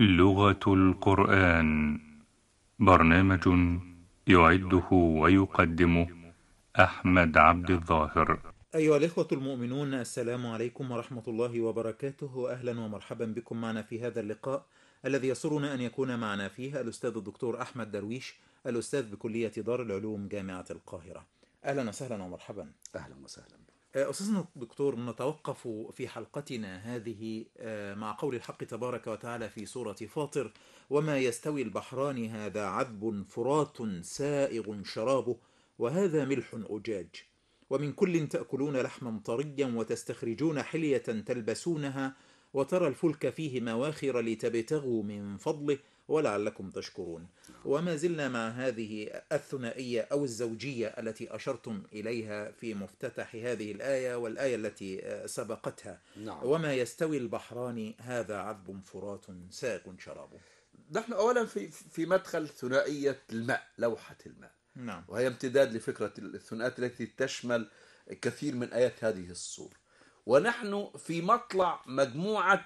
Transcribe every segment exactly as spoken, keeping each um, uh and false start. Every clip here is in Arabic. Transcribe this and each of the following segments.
لغة القرآن. برنامج يعده ويقدمه أحمد عبد الظاهر. أيها الإخوة المؤمنون، السلام عليكم ورحمة الله وبركاته. أهلا ومرحبا بكم معنا في هذا اللقاء الذي يسرنا أن يكون معنا فيه الأستاذ الدكتور أحمد درويش، الأستاذ بكلية دار العلوم جامعة القاهرة. أهلا وسهلا ومرحبا. أهلا وسهلا. أستاذنا الدكتور، نتوقف في حلقتنا هذه مع قول الحق تبارك وتعالى في سورة فاطر: وما يستوي البحران هذا عذب فرات سائغ شرابه وهذا ملح أجاج ومن كل تأكلون لحما طريا وتستخرجون حلية تلبسونها وترى الفلك فيه مواخر لتبتغوا من فضله ولعلكم تشكرون. وما زلنا مع هذه الثنائية أو الزوجية التي أشرتم إليها في مفتتح هذه الآية والآية التي سبقتها. نعم. وما يستوي البحران هذا عذب فرات سائغ شرابه. نحن أولا في في مدخل ثنائية الماء، لوحة الماء. نعم. وهي امتداد لفكرة الثنائيات التي تشمل كثير من آيات هذه السورة. ونحن في مطلع مجموعة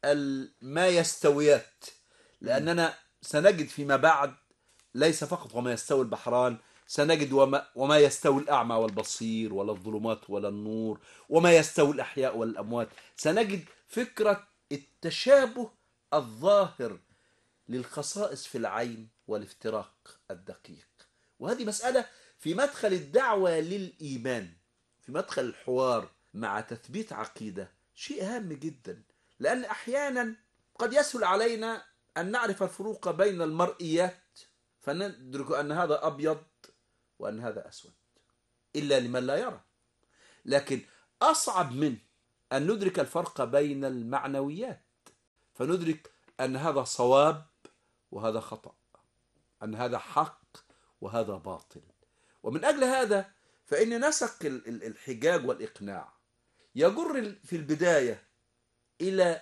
ما يستويات، لأننا سنجد فيما بعد ليس فقط وما يستوي البحران، سنجد وما, وما يستوي الأعمى والبصير ولا الظلمات ولا النور، وما يستوي الأحياء والأموات. سنجد فكرة التشابه الظاهر للخصائص في العين والافتراق الدقيق. وهذه مسألة في مدخل الدعوة للإيمان، في مدخل الحوار مع تثبيت عقيدة، شيء هام جدا. لأن أحيانا قد يسهل علينا أن نعرف الفروق بين المرئيات فندرك أن هذا أبيض وأن هذا أسود، إلا لمن لا يرى. لكن أصعب من أن ندرك الفرق بين المعنويات، فندرك أن هذا صواب وهذا خطأ، أن هذا حق وهذا باطل. ومن أجل هذا فإن نسق الحجاج والإقناع يجر في البداية إلى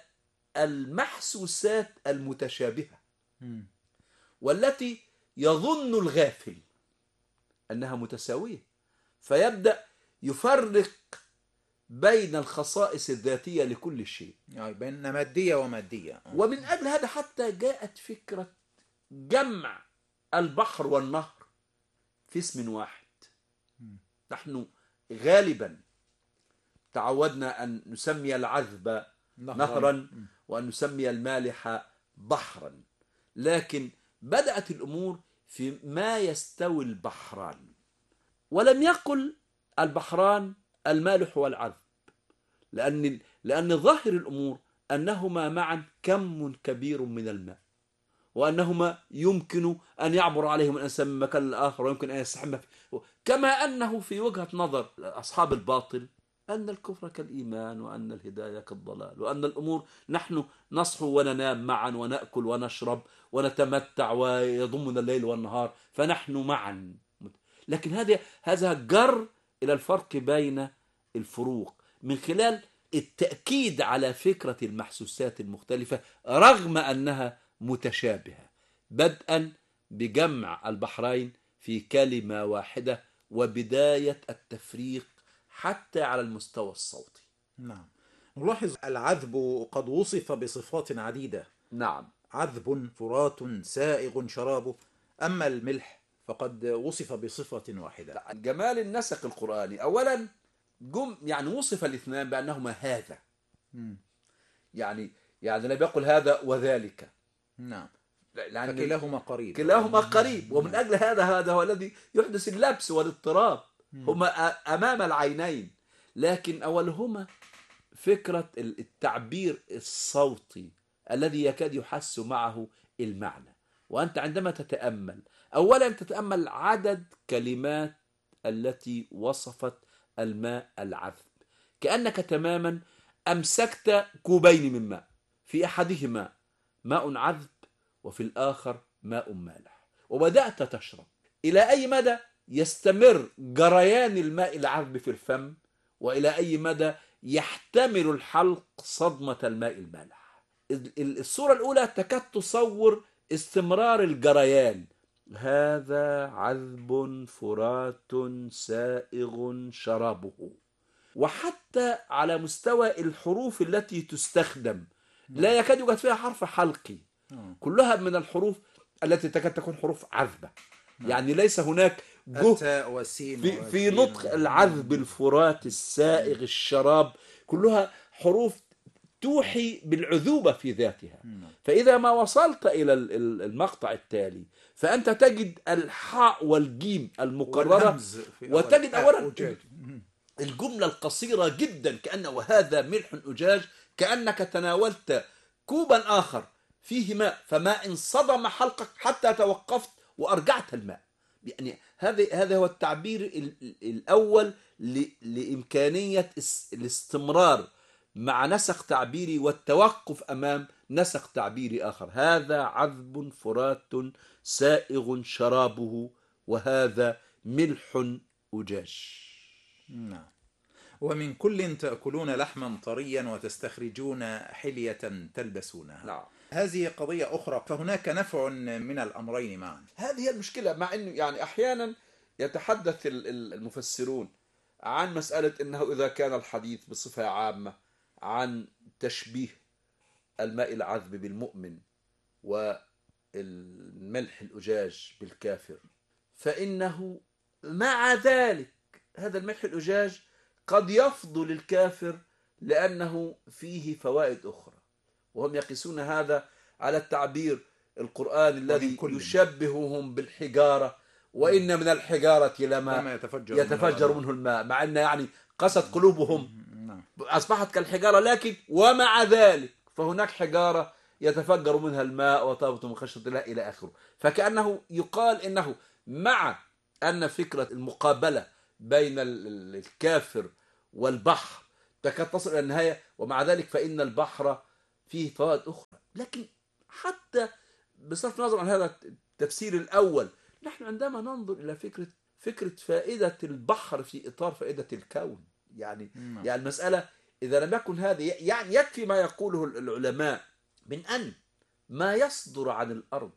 المحسوسات المتشابهة والتي يظن الغافل أنها متساوية، فيبدأ يفرق بين الخصائص الذاتية لكل شيء، يعني بين مادية ومادية. ومن أجل هذا حتى جاءت فكرة جمع البحر والنهر في اسم واحد. نحن غالبا تعودنا أن نسمي العذب نهرا وأن نسمي المالح بحرا، لكن بدأت الأمور في ما يستوي البحران، ولم يقل البحران المالح والعذب، لأن لأن ظاهر الأمور أنهما معا كم كبير من الماء، وأنهما يمكن أن يعبر عليهم الإنسان من مكان لآخر ويمكن أن يستحمى فيه. كما أنه في وجهة نظر أصحاب الباطل أن الكفر كالإيمان وأن الهداية كالضلال، وأن الأمور نحن نصحو وننام معا ونأكل ونشرب ونتمتع ويضمنا الليل والنهار، فنحن معا. لكن هذا هذا جر إلى الفرق بين الفروق من خلال التأكيد على فكرة المحسوسات المختلفة رغم أنها متشابهة، بدءا بجمع البحرين في كلمة واحدة وبداية التفريق حتى على المستوى الصوتي. نعم. نلاحظ العذب قد وصف بصفات عديدة. نعم. عذب فرات سائغ شرابه. أما الملح فقد وصف بصفة واحدة. جمال النسق القرآني، أولا جم يعني وصف الاثنان بأنهما هذا. مم. يعني يعني لا بيقول هذا وذلك. نعم. فكلاهما قريب. كلاهما قريب، ومن أجل هذا هذا هو الذي يحدث اللبس والاضطراب. هما أمام العينين، لكن أولهما فكرة التعبير الصوتي الذي يكاد يحس معه المعنى. وأنت عندما تتأمل، أولا تتأمل عدد كلمات التي وصفت الماء العذب، كأنك تماما أمسكت كوبين من ماء، في أحدهما ماء عذب وفي الآخر ماء مالح، وبدأت تشرب. إلى أي مدى يستمر جريان الماء العذب في الفم، وإلى أي مدى يحتمل الحلق صدمة الماء المالح. الصورة الأولى تكاد تصور استمرار الجريان، هذا عذب فرات سائغ شرابه. وحتى على مستوى الحروف التي تستخدم لا يكاد يوجد فيها حرف حلقي، كلها من الحروف التي تكاد تكون حروف عذبة. يعني ليس هناك جهد التاء والسين في, في والسين نطق العذب، الفرات، السائغ، الشراب، كلها حروف توحي بالعذوبة في ذاتها. فإذا ما وصلت إلى المقطع التالي فأنت تجد الحاء والجيم المكررة، وتجد أولا الجملة القصيرة جدا كأن وهذا ملح أجاج، كأنك تناولت كوبا آخر فيه ماء فما انصدم حلقك حتى توقفت وأرجعت الماء. يعني هذا هذا هو التعبير الأول لإمكانية الاستمرار مع نسق تعبيري والتوقف أمام نسق تعبيري آخر. هذا عذب فرات سائغ شرابه وهذا ملح أجاج. نعم. ومن كل تأكلون لحما طريا وتستخرجون حلية تلبسونها. نعم. هذه قضية أخرى، فهناك نفع من الأمرين معا. هذه هي المشكلة، مع أنه يعني أحيانا يتحدث المفسرون عن مسألة أنه إذا كان الحديث بصفة عامة عن تشبيه الماء العذب بالمؤمن والملح الأجاج بالكافر، فإنه مع ذلك هذا الملح الأجاج قد يفضل الكافر لأنه فيه فوائد أخرى، وهم يقيسون هذا على التعبير القرآن الذي يشبههم بالحجارة، وإن من الحجارة لما يتفجر, يتفجر منه الماء، مع أن يعني قست قلوبهم أصبحت كالحجارة، لكن ومع ذلك فهناك حجارة يتفجر منها الماء وتهبط من خشية الله إلى آخره. فكأنه يقال إنه مع أن فكرة المقابلة بين الكافر والبحر تكاد تصل إلى النهاية، ومع ذلك فإن البحر فيه فوائد أخرى. لكن حتى بصرف النظر عن هذا التفسير الأول، نحن عندما ننظر إلى فكرة فكرة فائدة البحر في إطار فائدة الكون، يعني مم. يعني المسألة إذا لم يكن هذه، يعني يكفي ما يقوله العلماء من أن ما يصدر عن الأرض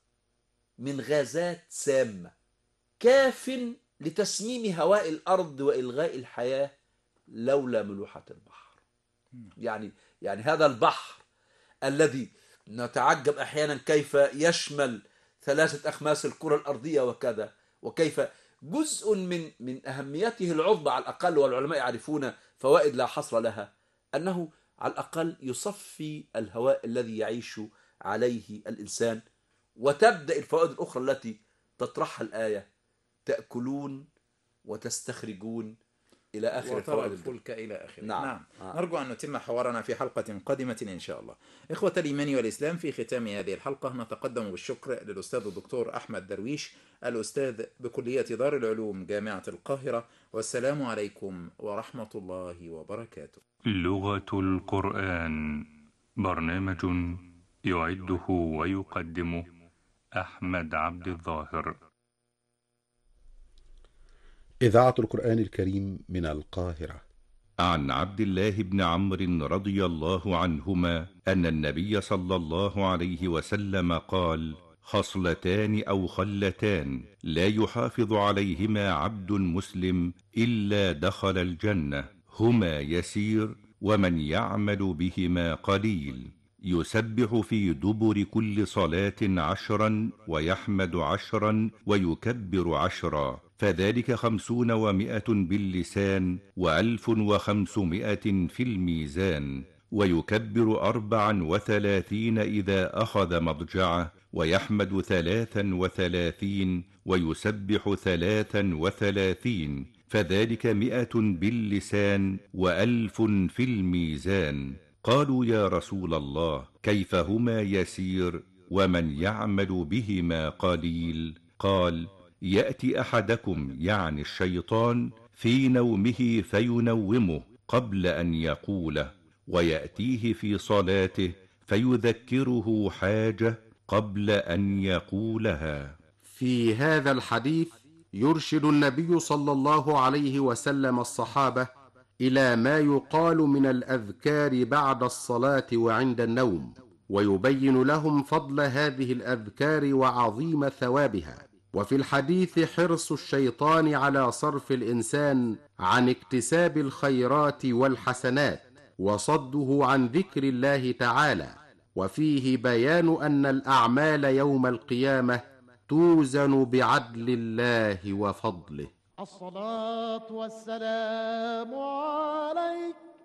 من غازات سامة كاف لتسميم هواء الأرض وإلغاء الحياة لولا ملوحة البحر. يعني يعني هذا البحر الذي نتعجب أحيانا كيف يشمل ثلاثة أخماس الكرة الأرضية وكذا، وكيف جزء من من أهميته العظمى على الأقل، والعلماء يعرفون فوائد لا حصر لها، أنه على الأقل يصفي الهواء الذي يعيش عليه الإنسان. وتبدأ الفوائد الأخرى التي تطرحها الآية: تأكلون وتستخرجون إلى آخر الفوائد الفلك إلى آخره. نعم. نعم. آه. نرجو أن نتم حوارنا في حلقة قادمة إن شاء الله. إخوة الإيمان والإسلام، في ختام هذه الحلقة نتقدم بالشكر للأستاذ الدكتور أحمد درويش، الأستاذ بكلية دار العلوم جامعة القاهرة، والسلام عليكم ورحمة الله وبركاته. لغة القرآن، برنامج يعده ويقدمه أحمد عبد الظاهر. إذاعة القرآن الكريم من القاهرة. عن عبد الله بن عمرو رضي الله عنهما أن النبي صلى الله عليه وسلم قال: خصلتان أو خلتان لا يحافظ عليهما عبد مسلم إلا دخل الجنة، هما يسير ومن يعمل بهما قليل، يسبح في دبر كل صلاة عشرا ويحمد عشرا ويكبر عشرا، فذلك خمسون ومائة باللسان وألف وخمسمائة في الميزان، ويكبر أربعا وثلاثين إذا أخذ مضجعه، ويحمد ثلاثا وثلاثين ويسبح ثلاثا وثلاثين، فذلك مائة باللسان وألف في الميزان. قالوا: يا رسول الله، كيف هما يسير ومن يعمل بهما قليل؟ قال: يأتي أحدكم، يعني الشيطان، في نومه فينومه قبل أن يقوله، ويأتيه في صلاته فيذكره حاجة قبل أن يقولها. في هذا الحديث يرشد النبي صلى الله عليه وسلم الصحابة إلى ما يقال من الأذكار بعد الصلاة وعند النوم، ويبين لهم فضل هذه الأذكار وعظيم ثوابها. وفي الحديث حرص الشيطان على صرف الإنسان عن اكتساب الخيرات والحسنات، وصده عن ذكر الله تعالى، وفيه بيان أن الأعمال يوم القيامة توزن بعدل الله وفضله. الصلاة والسلام عليك